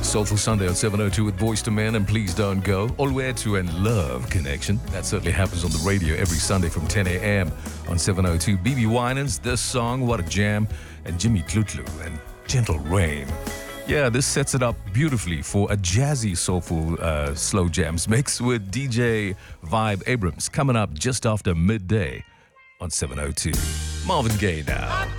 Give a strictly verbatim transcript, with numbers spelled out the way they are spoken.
Soulful Sunday on seven oh two with Voice to Men and Please Don't Go. All the way to and Love Connection. That certainly happens on the radio every Sunday from ten a.m. on seven oh two. B B Winans, This Song, What a Jam, and Jimmy Tlutlu and Gentle Rain. Yeah, this sets it up beautifully for a jazzy, soulful uh, slow jams mix with D J Vibe Abrams coming up just after midday on seven oh two. Marvin Gaye now.